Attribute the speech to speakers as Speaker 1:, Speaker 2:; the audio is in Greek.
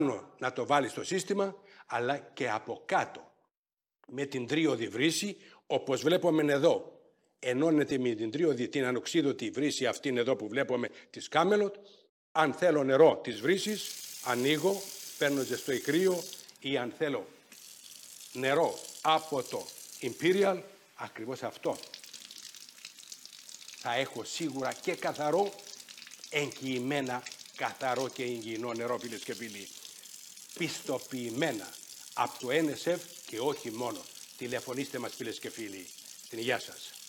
Speaker 1: να το βάλει στο σύστημα, αλλά και από κάτω. Με την τρίωδη βρύση, όπως βλέπουμε εδώ, ενώνεται με την τρίωδη, την ανοξίδωτη βρύση αυτήν εδώ που βλέπουμε της Κάμελοτ. Αν θέλω νερό της βρύσης, ανοίγω, παίρνω ζεστό ή κρύο, ή αν θέλω νερό από το Imperial, ακριβώς αυτό. Θα έχω σίγουρα και καθαρό, εγγυημένα καθαρό και υγιεινό νερό, φίλες και φίλοι. Πιστοποιημένα από το NSF και όχι μόνο. Τηλεφωνήστε μας, φίλες και φίλοι. Την υγεία σας.